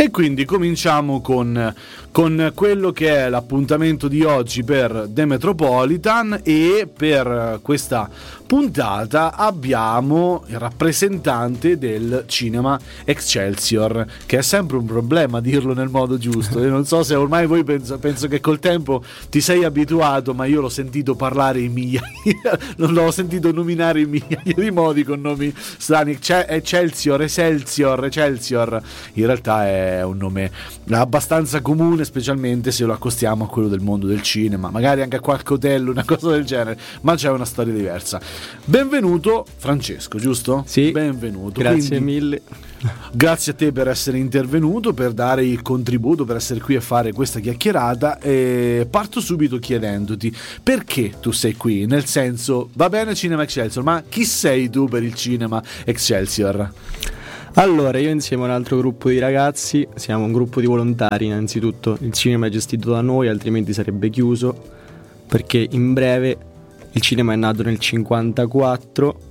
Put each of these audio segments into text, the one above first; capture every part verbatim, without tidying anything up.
E quindi cominciamo con, con quello che è l'appuntamento di oggi per The Metropolitan, e per questa puntata abbiamo il rappresentante del cinema Excelsior, che è sempre un problema dirlo nel modo giusto. Io non so se ormai voi penso, penso che col tempo ti sei abituato, ma io l'ho sentito parlare in migliaia, non l'ho sentito nominare in migliaia di modi con nomi strani. Excelsior, Excelsior, Excelsior. In realtà è un nome abbastanza comune, specialmente se lo accostiamo a quello del mondo del cinema, magari anche a qualche hotel, una cosa del genere, ma c'è una storia diversa. Benvenuto Francesco, giusto? Sì. Benvenuto. Grazie Quindi, mille. Grazie a te per essere intervenuto, per dare il contributo, per essere qui a fare questa chiacchierata. E parto subito chiedendoti perché tu sei qui, nel senso, va bene Cinema Excelsior, ma chi sei tu per il Cinema Excelsior? Allora, io insieme a un altro gruppo di ragazzi, siamo un gruppo di volontari innanzitutto. Il cinema è gestito da noi, altrimenti sarebbe chiuso, perché in breve il cinema è nato nel cinquantaquattro,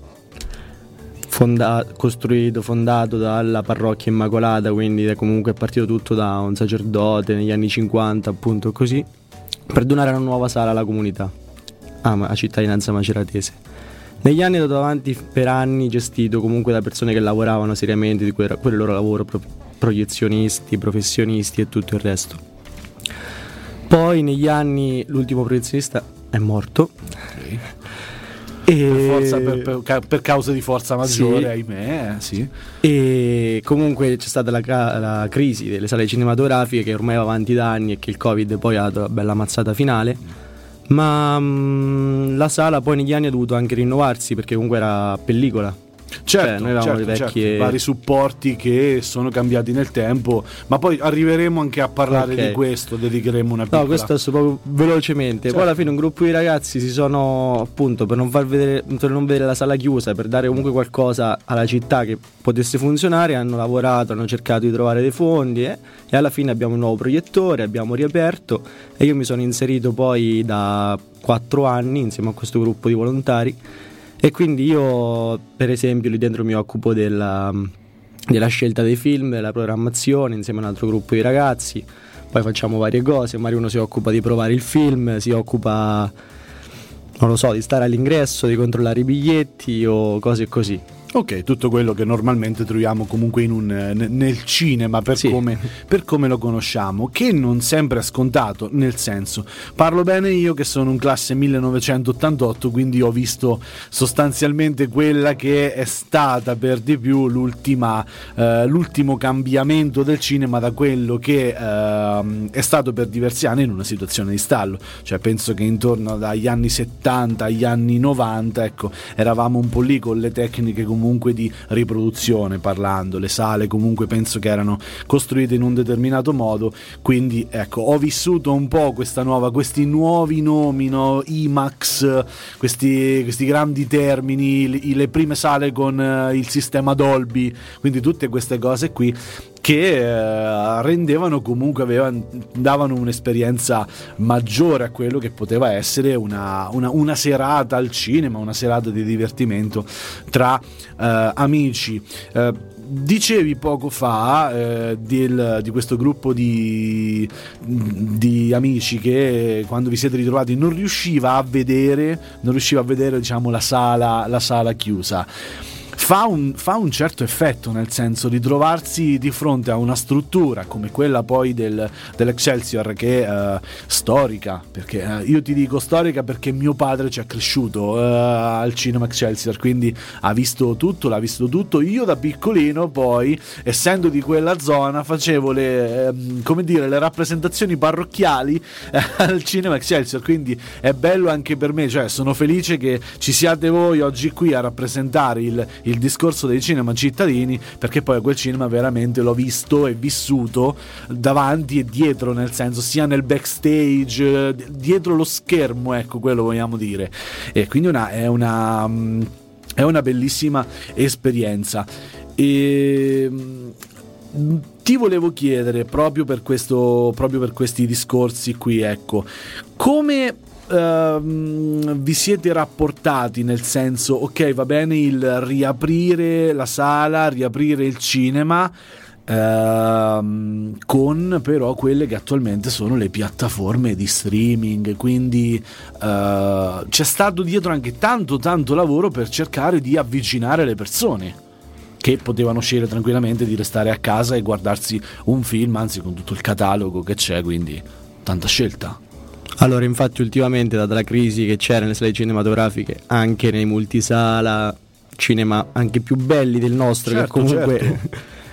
fonda- costruito, fondato dalla parrocchia Immacolata, quindi è comunque partito tutto da un sacerdote negli anni cinquanta, appunto così, per donare una nuova sala alla comunità, a cittadinanza maceratese. Negli anni è andato avanti per anni, gestito comunque da persone che lavoravano seriamente di quel, quel loro lavoro, pro- proiezionisti, professionisti e tutto il resto. Poi negli anni l'ultimo proiezionista è morto. Okay. E... Per, forza, per, per, per causa di forza maggiore, sì. ahimè, sì. E comunque c'è stata la, la crisi delle sale cinematografiche, che ormai va avanti da anni, e che il Covid poi ha dato una bella mazzata finale. Ma mh, la sala poi negli anni ha dovuto anche rinnovarsi, perché comunque era pellicola. Certo, cioè, noi avevamo certo, le vecchie... certo, vari supporti che sono cambiati nel tempo, ma poi arriveremo anche a parlare okay. di questo, dedicheremo una piccola... No, questo adesso proprio velocemente. Certo. Poi alla fine un gruppo di ragazzi si sono, appunto, per non far vedere, per non vedere la sala chiusa, per dare comunque qualcosa alla città che potesse funzionare, hanno lavorato, hanno cercato di trovare dei fondi eh, e alla fine abbiamo un nuovo proiettore, abbiamo riaperto, e io mi sono inserito poi da quattro anni insieme a questo gruppo di volontari. E quindi io, per esempio, lì dentro mi occupo della, della scelta dei film, della programmazione, insieme a un altro gruppo di ragazzi. Poi facciamo varie cose, magari uno si occupa di provare il film, si occupa, non lo so, di stare all'ingresso, di controllare i biglietti o cose così. Ok, tutto quello che normalmente troviamo comunque in un, nel cinema per, sì. come, per come lo conosciamo, che non sempre è scontato, nel senso, parlo bene io che sono un classe millenovecentottantotto, quindi ho visto sostanzialmente quella che è stata per di più l'ultima, eh, l'ultimo cambiamento del cinema da quello che eh, è stato per diversi anni in una situazione di stallo. Cioè penso che intorno dagli anni settanta agli anni novanta, ecco, eravamo un po' lì con le tecniche comunque comunque di riproduzione, parlando, le sale comunque penso che erano costruite in un determinato modo, quindi ecco, ho vissuto un po' questa nuova, questi nuovi nomi, no? IMAX, questi, questi grandi termini, le, le prime sale con uh, il sistema Dolby, quindi tutte queste cose qui che eh, rendevano comunque, avevano, davano un'esperienza maggiore a quello che poteva essere una, una, una serata al cinema, una serata di divertimento tra eh, amici. Eh, dicevi poco fa eh, del, di questo gruppo di, di amici che quando vi siete ritrovati non riusciva a vedere, non riusciva a vedere diciamo la sala, la sala chiusa. Fa un, fa un certo effetto, nel senso di trovarsi di fronte a una struttura come quella poi del, dell'Excelsior, che è uh, storica, perché uh, io ti dico storica perché mio padre ci ha cresciuto uh, al cinema Excelsior, quindi ha visto tutto, l'ha visto tutto. Io da piccolino poi, essendo di quella zona, facevo le, um, come dire, le rappresentazioni parrocchiali uh, al cinema Excelsior, quindi è bello anche per me, cioè sono felice che ci siate voi oggi qui a rappresentare il il discorso dei cinema cittadini, perché poi quel cinema veramente l'ho visto e vissuto davanti e dietro, nel senso sia nel backstage, dietro lo schermo, ecco, quello vogliamo dire, e quindi una, è una è una bellissima esperienza. E ti volevo chiedere, proprio per questo, proprio per questi discorsi qui, ecco, come Uh, vi siete rapportati, nel senso, ok, va bene il riaprire la sala, riaprire il cinema, ehm, con però quelle che attualmente sono le piattaforme di streaming, quindi eh, c'è stato dietro anche tanto tanto lavoro per cercare di avvicinare le persone che potevano scegliere tranquillamente di restare a casa e guardarsi un film, anzi con tutto il catalogo che c'è, quindi tanta scelta. Allora, infatti ultimamente, data la crisi che c'era nelle sale cinematografiche, anche nei multisala, cinema anche più belli del nostro, certo, che comunque certo.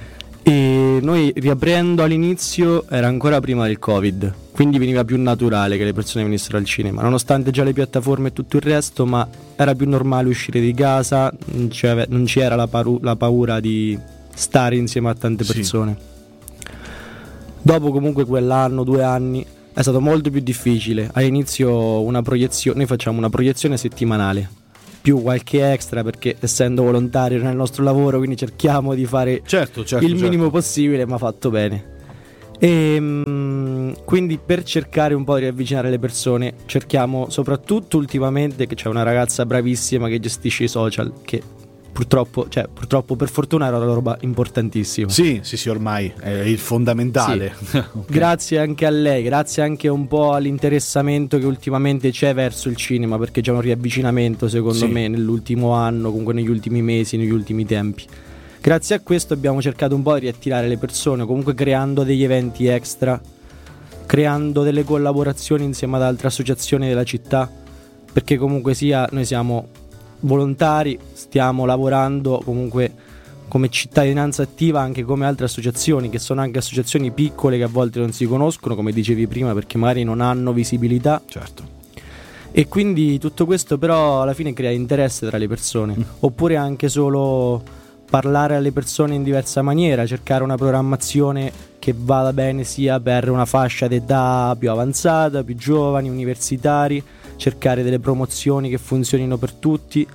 E noi, riaprendo all'inizio, era ancora prima del Covid, quindi veniva più naturale che le persone venissero al cinema, nonostante già le piattaforme e tutto il resto, ma era più normale uscire di casa, non, non c'era la, paru- la paura di stare insieme a tante persone. Sì. Dopo comunque quell'anno, due anni, è stato molto più difficile. All'inizio una proiezione, noi facciamo una proiezione settimanale, più qualche extra, perché essendo volontario nel nostro lavoro, quindi cerchiamo di fare certo, certo, il certo. minimo possibile, ma fatto bene. E mh, quindi per cercare un po' di riavvicinare le persone, cerchiamo soprattutto ultimamente, che c'è una ragazza bravissima che gestisce i social, che purtroppo, cioè purtroppo per fortuna era una roba importantissima. Sì, sì, sì, ormai è il fondamentale. Sì. Okay. Grazie anche a lei, grazie anche un po' all'interessamento che ultimamente c'è verso il cinema, perché c'è un riavvicinamento secondo sì. me nell'ultimo anno, comunque negli ultimi mesi, negli ultimi tempi. Grazie a questo abbiamo cercato un po' di riattirare le persone, comunque creando degli eventi extra, creando delle collaborazioni insieme ad altre associazioni della città, perché comunque sia noi siamo volontari, stiamo lavorando comunque come cittadinanza attiva anche come altre associazioni, che sono anche associazioni piccole che a volte non si conoscono, come dicevi prima, perché magari non hanno visibilità. Certo. E quindi tutto questo però alla fine crea interesse tra le persone, mm. oppure anche solo parlare alle persone in diversa maniera, cercare una programmazione che vada bene sia per una fascia d'età più avanzata, più giovani, universitari, cercare delle promozioni che funzionino per tutti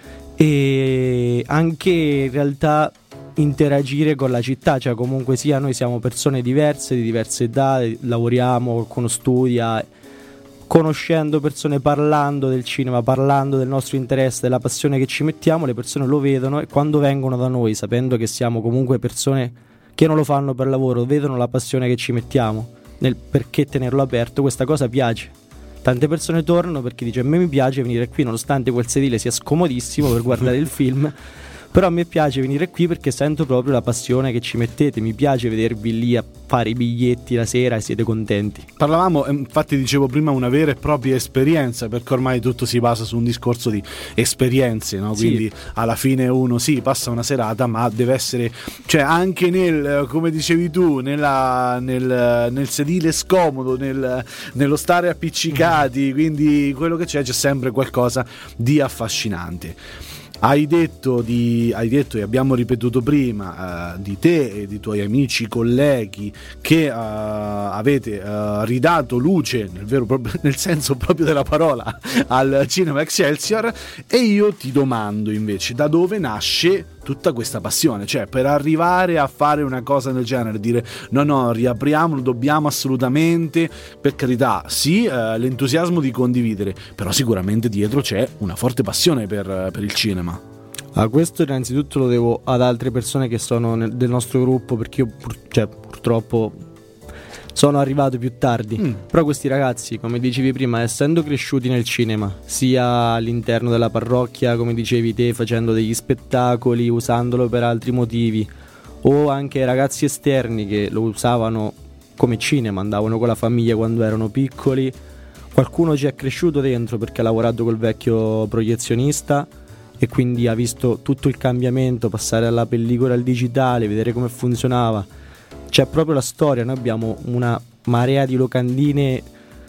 e anche in realtà interagire con la città, cioè comunque sia noi siamo persone diverse, di diverse età, lavoriamo, qualcuno studia, conoscendo persone, parlando del cinema, parlando del nostro interesse, della passione che ci mettiamo, le persone lo vedono e quando vengono da noi, sapendo che siamo comunque persone che non lo fanno per lavoro, vedono la passione che ci mettiamo nel perché tenerlo aperto, questa cosa piace. Tante persone tornano perché dice a me mi piace venire qui nonostante quel sedile sia scomodissimo per guardare il film, però a me piace venire qui perché sento proprio la passione che ci mettete, mi piace vedervi lì a fare i biglietti la sera e siete contenti. Parlavamo, infatti dicevo prima, una vera e propria esperienza, perché ormai tutto si basa su un discorso di esperienze, no? Quindi sì. alla fine uno sì, passa una serata, ma deve essere, cioè anche nel, come dicevi tu, nella, nel, nel sedile scomodo, nel, nello stare appiccicati, quindi quello che c'è, c'è sempre qualcosa di affascinante. Hai detto, di, hai detto e abbiamo ripetuto prima uh, di te e di tuoi amici, colleghi che uh, avete uh, ridato luce nel, vero, nel senso proprio della parola al Cinema Excelsior, e io ti domando invece da dove nasce tutta questa passione, cioè per arrivare a fare una cosa del genere, dire no no riapriamolo, dobbiamo assolutamente, per carità sì, eh, l'entusiasmo di condividere, però sicuramente dietro c'è una forte passione per, per il cinema. Ah, questo innanzitutto lo devo ad altre persone che sono nel, del nostro gruppo, perché io pur, cioè, purtroppo sono arrivato più tardi, mm. però questi ragazzi, come dicevi prima, essendo cresciuti nel cinema, sia all'interno della parrocchia, come dicevi te, facendo degli spettacoli, usandolo per altri motivi, o anche ragazzi esterni che lo usavano come cinema, andavano con la famiglia quando erano piccoli, qualcuno ci è cresciuto dentro perché ha lavorato col vecchio proiezionista e quindi ha visto tutto il cambiamento, passare dalla pellicola al digitale, vedere come funzionava. C'è proprio la storia, noi abbiamo una marea di locandine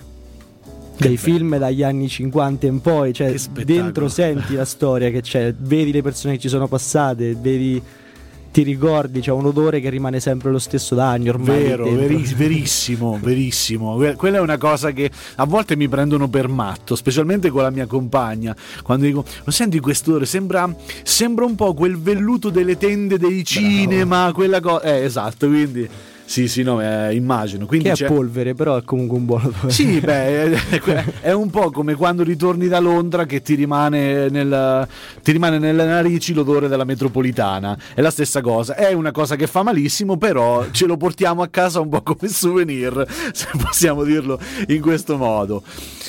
dei film dagli anni cinquanta in poi, cioè dentro senti la storia che c'è, vedi le persone che ci sono passate, vedi, ti ricordi, c'è un odore che rimane sempre lo stesso da anni ormai. Vero, veri, verissimo, verissimo. Quella è una cosa che a volte mi prendono per matto, specialmente con la mia compagna, quando dico lo senti quest'odore, sembra, sembra un po' quel velluto delle tende dei cinema, bravo. Quella cosa, eh esatto, quindi Sì, sì, no, eh, immagino. Quindi che c'è... è polvere, però è comunque un buono. Sì, beh, è, è un po' come quando ritorni da Londra che ti rimane, nel, ti rimane nelle narici l'odore della metropolitana. È la stessa cosa. È una cosa che fa malissimo, però ce lo portiamo a casa un po' come souvenir, se possiamo dirlo in questo modo.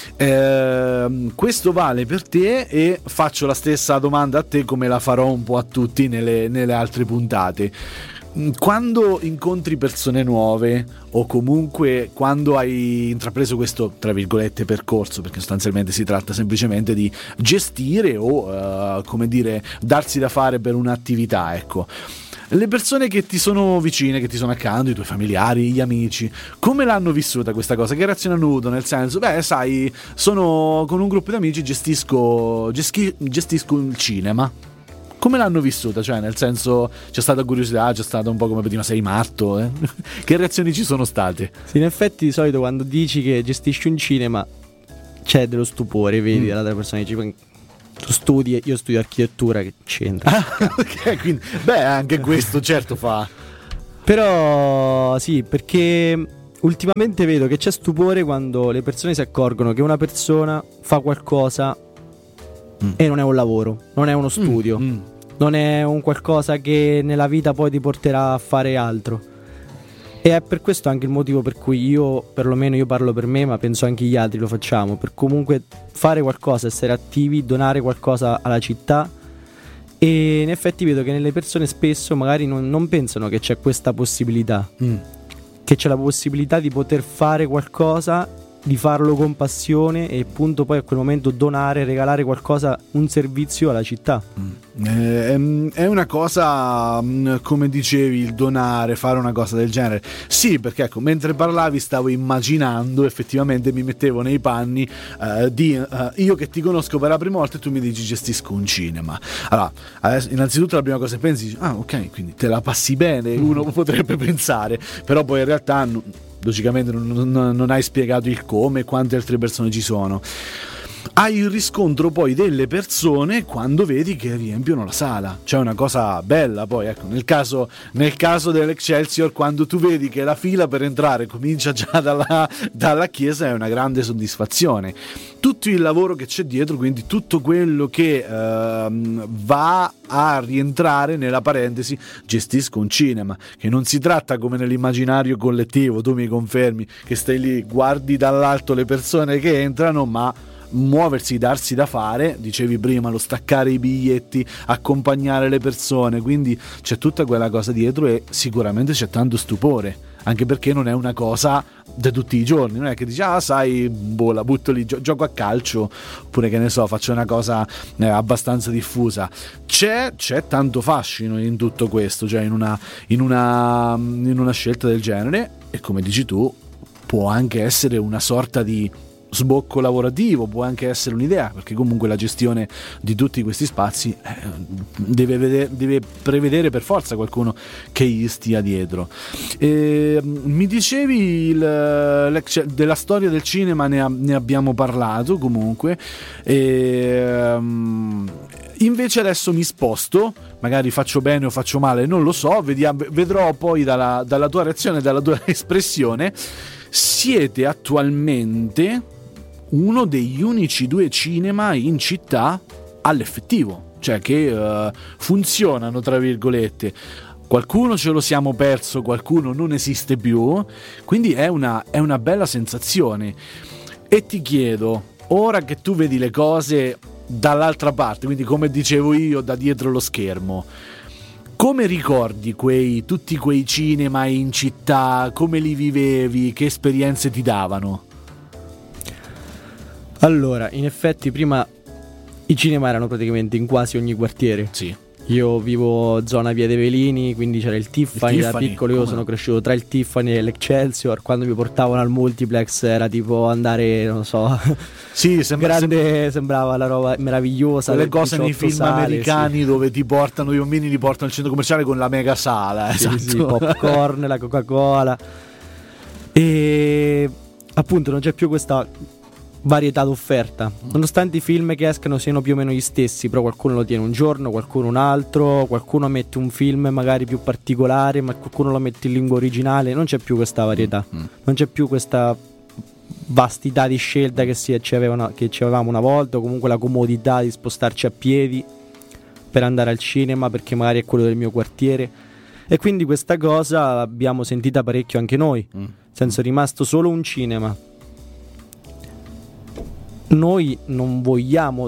Eh, questo vale per te e faccio la stessa domanda a te come la farò un po' a tutti nelle, nelle altre puntate. Quando incontri persone nuove o comunque quando hai intrapreso questo tra virgolette percorso, perché sostanzialmente si tratta semplicemente di gestire o uh, come dire darsi da fare per un'attività, ecco, le persone che ti sono vicine, che ti sono accanto, i tuoi familiari, gli amici, come l'hanno vissuta questa cosa? Che reazione hanno avuto? Nel senso, beh, sai, sono con un gruppo di amici, gestisco geschi, gestisco il cinema. Come l'hanno vissuta? Cioè, nel senso, c'è stata curiosità, c'è stato un po' come prima, sei matto? Eh? Che reazioni ci sono state? Sì, in effetti di solito quando dici che gestisci un cinema c'è dello stupore, vedi, mm. dall'altra persona dici, tu studi, io studio architettura, che c'entra? Ah, okay, quindi, beh, anche questo certo fa. Però sì, perché ultimamente vedo che c'è stupore quando le persone si accorgono che una persona fa qualcosa mm. e non è un lavoro, non è uno studio. Mm. Mm. Non è un qualcosa che nella vita poi ti porterà a fare altro. E è per questo anche il motivo per cui io, perlomeno io parlo per me, ma penso anche gli altri lo facciamo, per comunque fare qualcosa, essere attivi, donare qualcosa alla città. E in effetti vedo che nelle persone spesso magari non, non pensano che c'è questa possibilità, mm. che c'è la possibilità di poter fare qualcosa, di farlo con passione e appunto poi a quel momento donare, regalare qualcosa, un servizio alla città. Mm. Eh, è una cosa, come dicevi, il donare, fare una cosa del genere. Sì, perché ecco, mentre parlavi stavo immaginando, effettivamente mi mettevo nei panni uh, di uh, io che ti conosco per la prima volta e tu mi dici gestisco un cinema. Allora, adesso, innanzitutto la prima cosa che pensi, ah ok, quindi te la passi bene, uno potrebbe pensare, però poi in realtà no, logicamente non, non, non hai spiegato il come e quante altre persone ci sono. Hai il riscontro poi delle persone quando vedi che riempiono la sala, cioè una cosa bella. Poi ecco, nel caso, nel caso dell'Excelsior, quando tu vedi che la fila per entrare comincia già dalla, dalla chiesa, è una grande soddisfazione. Tutto il lavoro che c'è dietro, quindi tutto quello che ehm, va a rientrare nella parentesi gestisco un cinema, che non si tratta come nell'immaginario collettivo, tu mi confermi, che stai lì, guardi dall'alto le persone che entrano, ma muoversi, darsi da fare, dicevi prima, lo staccare i biglietti, accompagnare le persone, quindi c'è tutta quella cosa dietro e sicuramente c'è tanto stupore, anche perché non è una cosa da tutti i giorni, non è che dici ah sai, boh, la butto lì, gio- gioco a calcio, oppure che ne so, faccio una cosa eh, abbastanza diffusa. C'è, c'è tanto fascino in tutto questo, cioè in una, in una, in una scelta del genere, e come dici tu può anche essere una sorta di sbocco lavorativo, può anche essere un'idea, perché comunque la gestione di tutti questi spazi eh, deve, vedere, deve prevedere per forza qualcuno che gli stia dietro. E, mi dicevi il, della storia del cinema, ne, ne abbiamo parlato comunque, e, um, invece adesso mi sposto, magari faccio bene o faccio male, non lo so, vediamo, vedrò poi dalla, dalla tua reazione, dalla tua espressione. Siete attualmente uno degli unici due cinema in città all'effettivo, cioè che uh, funzionano tra virgolette. Qualcuno ce lo siamo perso, qualcuno non esiste più, quindi è una, è una bella sensazione. E ti chiedo, ora che tu vedi le cose dall'altra parte, quindi come dicevo io, da dietro lo schermo, come ricordi quei, tutti quei cinema in città, come li vivevi, che esperienze ti davano? Allora, in effetti prima i cinema erano praticamente in quasi ogni quartiere. Sì. Io vivo zona Via dei Velini, quindi c'era il Tiffany, il Tiffany da piccolo io come? Sono cresciuto tra il Tiffany e l'Excelsior. Quando mi portavano al multiplex era tipo andare, non so, sì, sembra, grande, sembra... sembrava la roba meravigliosa. Le cose nei film sale, americani sì. Dove ti portano, i bambini li portano al centro commerciale con la mega sala, sì, esatto. Sì, popcorn, la Coca-Cola. E appunto non c'è più questa varietà d'offerta, nonostante i film che escano siano più o meno gli stessi, però qualcuno lo tiene un giorno, qualcuno un altro, qualcuno mette un film magari più particolare, ma qualcuno lo mette in lingua originale. Non c'è più questa varietà, mm. non c'è più questa vastità di scelta che, si, ci aveva una, che ci avevamo una volta, o comunque la comodità di spostarci a piedi per andare al cinema perché magari è quello del mio quartiere. E quindi questa cosa l'abbiamo sentita parecchio anche noi, mm. nel senso è rimasto solo un cinema. Noi non vogliamo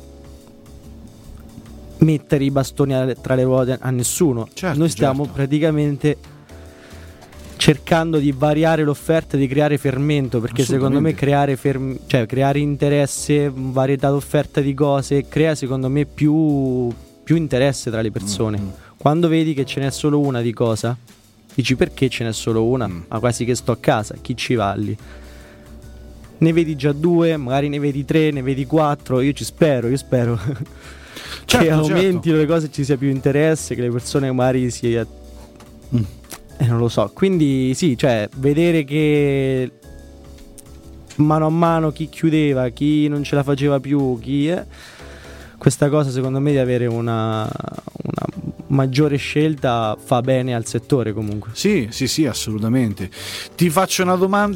mettere i bastoni tra le ruote a nessuno. Certo, noi stiamo certo. praticamente cercando di variare l'offerta, di creare fermento, perché secondo me creare ferm- cioè creare interesse, varietà d'offerta di cose crea secondo me più, più interesse tra le persone. Mm-hmm. Quando vedi che ce n'è solo una di cosa, dici perché ce n'è solo una? Mm. Ah, quasi che sto a casa, chi ci va lì? Ne vedi già due, magari ne vedi tre, ne vedi quattro. Io ci spero, io spero certo, che aumentino certo. le cose, ci sia più interesse, che le persone magari si mm. eh, non lo so. Quindi sì, cioè vedere che mano a mano chi chiudeva, chi non ce la faceva più, chi è, questa cosa secondo me di avere una, una maggiore scelta fa bene al settore comunque. Sì, sì, sì, assolutamente. Ti faccio una domanda